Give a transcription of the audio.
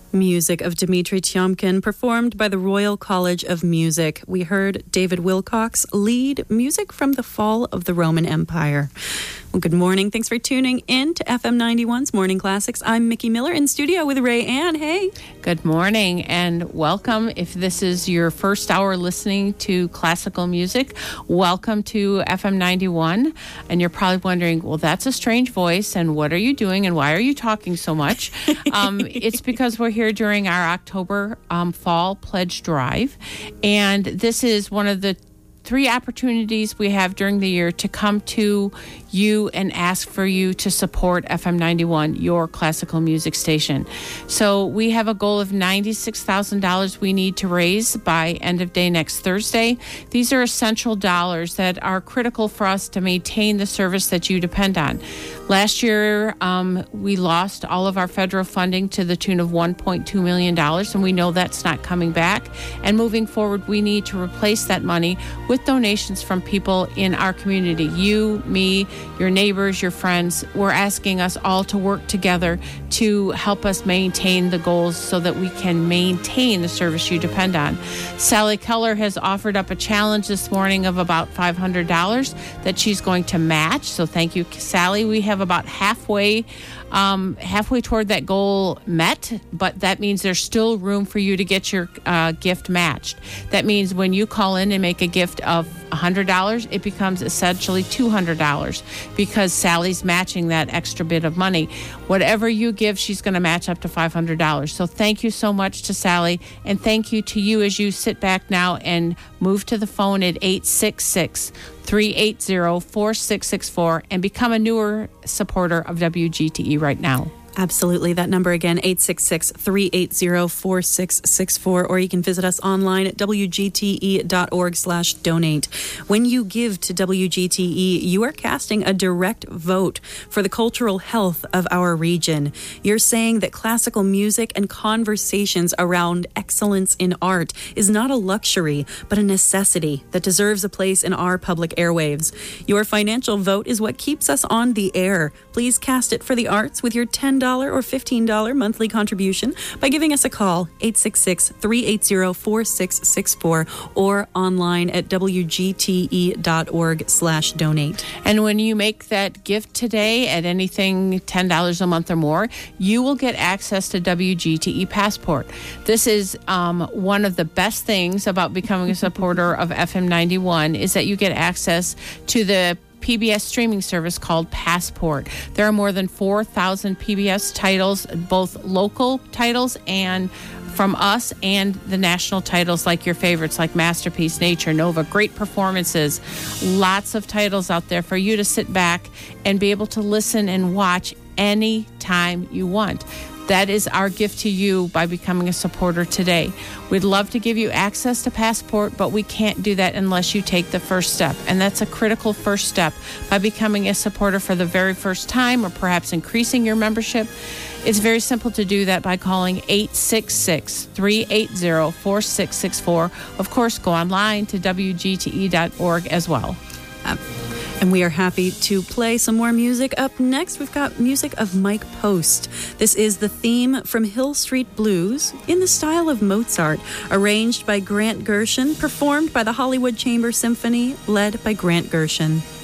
Music of Dmitri Tiomkin, performed by the Royal College of Music. We heard David Wilcox lead music from the fall of the Roman Empire. Well, good morning. Thanks for tuning in to FM 91's Morning Classics. I'm Mickey Miller in studio with Ray Ann. Hey. Good morning and welcome. If this is your first hour listening to classical music, welcome to FM 91. And you're probably wondering, well, that's a strange voice. And what are you doing? And why are you talking so much? It's because we're here during our October Fall Pledge Drive. And this is one of the 3 opportunities we have during the year to come to you and ask for you to support FM 91, your classical music station. So we have a goal of $96,000 we need to raise by end of day next Thursday. These are essential dollars that are critical for us to maintain the service that you depend on. Last year, we lost all of our federal funding to the tune of $1.2 million, and we know that's not coming back. And moving forward, we need to replace that money with donations from people in our community. You, me, your neighbors, your friends. We're asking us all to work together to help us maintain the goals so that we can maintain the service you depend on. Sally Keller has offered up a challenge this morning of about $500 that she's going to match. So thank you, Sally. We have about halfway toward that goal met, but that means there's still room for you to get your gift matched. That means when you call in and make a gift of $100, it becomes essentially $200 because Sally's matching that extra bit of money. Whatever you give, she's going to match up to $500. So thank you so much to Sally, and thank you to you as you sit back now and move to the phone at 866-380-4664 and become a newer supporter of WGTE right now. Absolutely. That number again, 866-380-4664, or you can visit us online at wgte.org/donate. When you give to WGTE, you are casting a direct vote for the cultural health of our region. You're saying that classical music and conversations around excellence in art is not a luxury, but a necessity that deserves a place in our public airwaves. Your financial vote is what keeps us on the air. Please cast it for the arts with your $10 or $15 monthly contribution by giving us a call, 866-380-4664, or online at wgte.org/donate. And when you make that gift today at anything $10 a month or more, you will get access to WGTE Passport. This is one of the best things about becoming a supporter of FM 91 is that you get access to the PBS streaming service called Passport. There are more than 4,000 PBS titles, both local titles and from us, and the national titles like your favorites like Masterpiece, Nature, Nova. Great performances. Lots of titles out there for you to sit back and be able to listen and watch anytime you want. That is our gift to you by becoming a supporter today. We'd love to give you access to Passport, but we can't do that unless you take the first step. And that's a critical first step by becoming a supporter for the very first time or perhaps increasing your membership. It's very simple to do that by calling 866-380-4664. Of course, go online to wgte.org as well. And we are happy to play some more music. Up next, we've got music of Mike Post. This is the theme from Hill Street Blues in the style of Mozart, arranged by Grant Gershon, performed by the Hollywood Chamber Symphony, led by Grant Gershon.